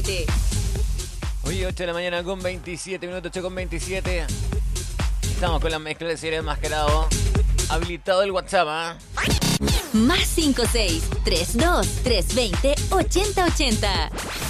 Hoy 8 de la mañana con 27 minutos, 8 con 27. Estamos con la mezcla de Serie Enmascarado. Habilitado el WhatsApp, ¿ah? +56 32 320 8080.